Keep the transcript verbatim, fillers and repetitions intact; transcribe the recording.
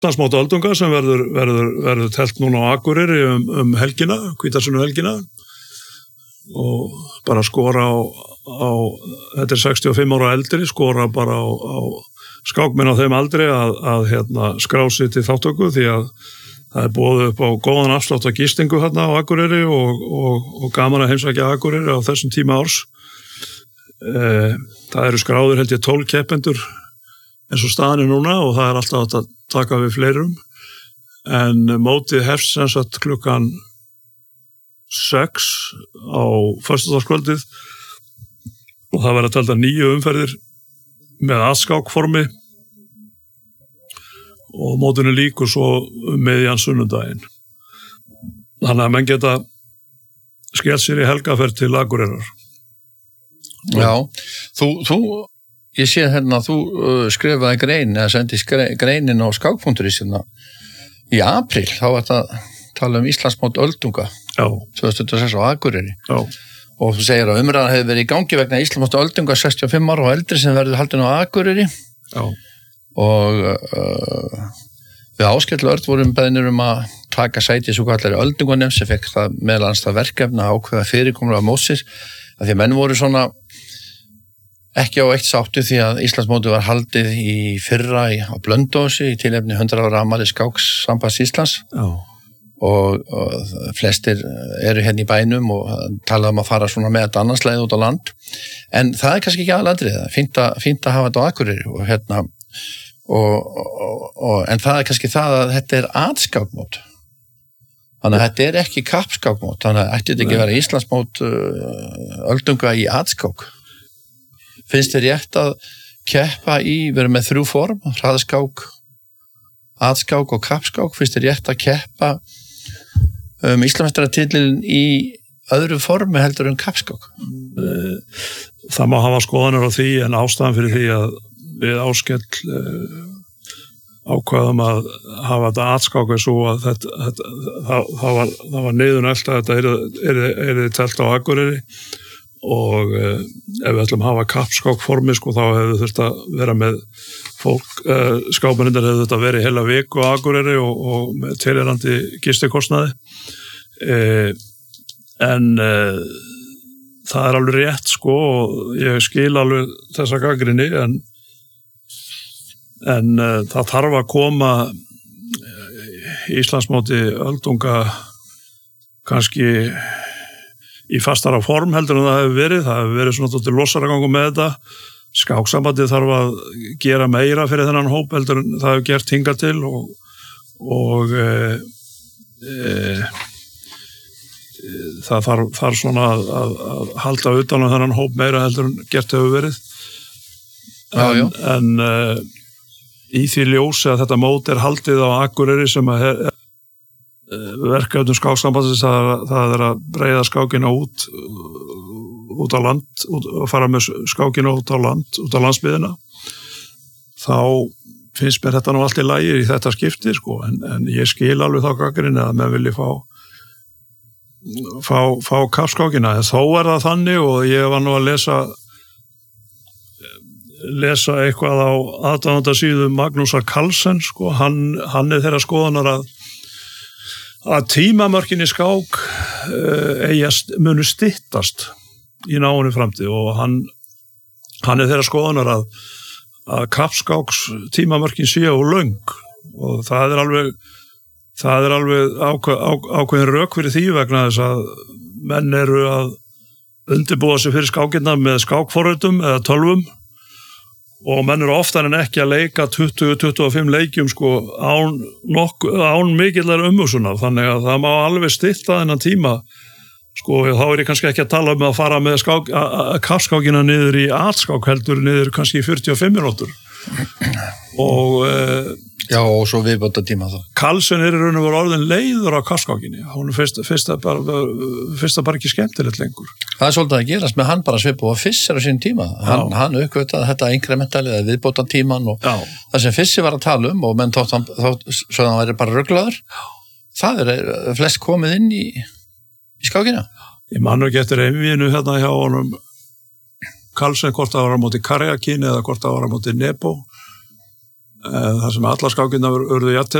Íslandsmót öldunga sem verður, verður, verður telt núna á Akureyri um, um helgina, hvítasunnu helgina og bara skora á, á þetta er sextíu og fimm ára eldri, skora bara á, á skákmenn á þeim aldri að, að hérna, skrá sig til þáttöku því að það er boðið upp á góðan afslátt af gistingu hérna á Akureyri og, og, og gaman að heimsækja Akureyri á þessum tíma árs. E, það eru skráður held ég tólf keppendur eins og staðan er núna og það er alltaf að taka við fleirum en mótið hefst sem sagt klukkan sex á föstudagskvöldið og það verður að tælda níu umferðir með aðskákformi og mótinu líkur svo meðjan sunnudaginn. Þannig að menn geta skellt sér í helgaferð til Akureyrar. Já, þú, þú ég sé hérna að þú uh, skrifaði grein eða sendi greinin á skák.is hérna í apríl, þá var þetta tala um Íslandsmót öldunga Já. tvö þúsund tuttugu og sex á Akureyri. Já. Og þú segir að umræðan hefur verið í gangi vegna Íslandsmót öldunga sextíu og fimm ára og eldri sem verður haldin á Akureyri. Já. Og uh, við Áskell Örn vorum beðnir um að taka sæti í svo kallari öldunganefnd sem fekk það meðal annars það verkefni að ákveða fyrirkomulagi mótsins, af því að menn voru svona ekki á eitt sáttu því að Íslandsmótið var haldið í fyrra í, á Blönduósi í tilefni hundrað ára afmæli Skáksambands Íslands. Já. Og, og flestir eru hérna í bænum og tala um að fara svona með þetta annarsleið út á land. En það er kannski ekki aðlandrið, fínt að, fínt að hafa þetta á Akureyri og hérna, og, og, og, en það er kannski það að þetta er aðskákmót. Þannig að þetta er ekki kappskákmót, þannig að ætti þetta ekki vera Íslandsmót öldunga í aðskák. Finnst þér rétt að keppa í, vera með þrjú form, hraðskák, aðskák og kappskák, finnst þér rétt að keppa um Íslandsmeistaratitilinn í öðru formi heldur en kappskák? Það má hafa skoðanir á því en ástæðan fyrir því að við Áskell ákvaðum að hafa þetta aðskák er svo að þetta, þetta, það, það var, var niðurnælt að þetta er, er, er telt á Akureyri og eh, ef við ætlum að hafa kappskákformi sko þá hefur þurft að vera með fólk, eh, skákmennir hefur þurft að vera í heila viku á Akureyri og, og með tilheyrandi gistikostnaði eh, en eh, það er alveg rétt sko og ég skil alveg þessa gagnrýni en, en eh, það þarf að koma Íslandsmóti öldunga kannski í fastara form heldur en það hefur verið, það hefur verið svona til losaragangum með þetta, skáksambandið þarf að gera meira fyrir þennan hóp heldur en það hefur gert hingað til og, og e, e, það þarf, þarf svona að, að, að halda utan á þennan hóp meira heldur en gert hefur verið en, já, já. en e, í því ljósi að þetta mót er haldið á Akureyri sem að er verkefnum skáksambandsins það, það er að breiða skákina út út á land út, og fara með skákina út á land út á landsbyggðina þá finnst mér þetta nú allt í lagi í þetta skipti sko en, en ég skil alveg þá gagnrýni að menn vilji fá fá, fá kappskákina en þó er það þannig og ég var nú að lesa lesa eitthvað á aðdáendasíðu Magnúsar Carlsen sko hann, hann er þeirra skoðanar að að tímamörkin í skák uh, eigast munu styttast í náinni framtíð og hann, hann er þeirra skoðunar að, að kappskáks tímamörkin séu og löng og það er alveg, það er alveg ákveð, á, ákveðin rök fyrir því vegna þess að menn eru að undirbúa sig fyrir skákina með skákforritum eða tölvum og menn eru oftar en ekki að leika tuttugu til tuttugu og fimm leikjum sko án, nokk, án mikillar umhugsunar þannig að það má alveg stytta þennan tíma sko þá er ég kannski ekki að tala um að fara með skák, kappskákina niður í aðskák heldur niður kannski í fjörutíu og fimm mínútur og e, já og svo viðbóta tíma þá Carlsen er í raun og veru orðin leiður á kappskákinni hún er fyrst, fyrst, að bara, fyrst að bara ekki skemmtilegt lengur það er svolítið að gerast með hann bara svipu og Fischer á sín tíma hann, hann uppgötaði þetta inkrementali eða viðbóta tíman og já. Það sem Fischer var að tala um og menn tótt hann þótt svo hann væri bara ruglaður það er flest komið inn í, í skákina ég man ekki eftir einvínu hérna hjá honum Carlsen hvort það var á móti Karjakin eða hvort það var á móti Nebo þar sem alla skákirnar urðu jafntefli